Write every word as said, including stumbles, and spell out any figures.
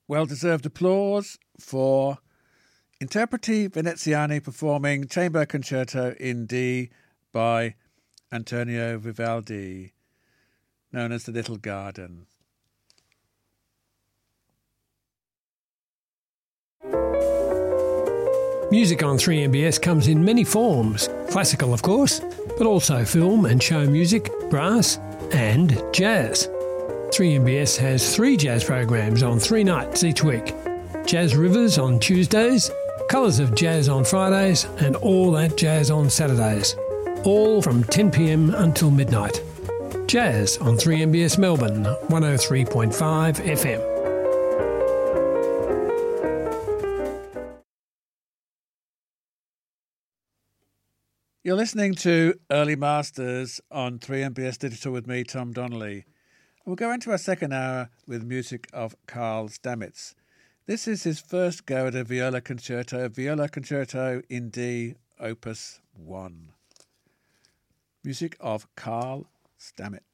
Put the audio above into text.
Well-deserved applause for Interpreti Veneziani performing Chamber Concerto in D by Antonio Vivaldi, known as The Little Garden. Music on three M B S comes in many forms. Classical, of course, but also film and show music, brass and jazz. three M B S has three jazz programs on three nights each week. Jazz Rivers on Tuesdays, Colours of Jazz on Fridays and All That Jazz on Saturdays. All from ten p m until midnight. Jazz on three M B S Melbourne, one oh three point five F M. You're listening to Early Masters on three M B S Digital with me, Tom Donnelly. We'll go into our second hour with music of Carl Stamets. This is his first go at a viola concerto, Viola Concerto in D, Opus one. Music of Carl Stamets.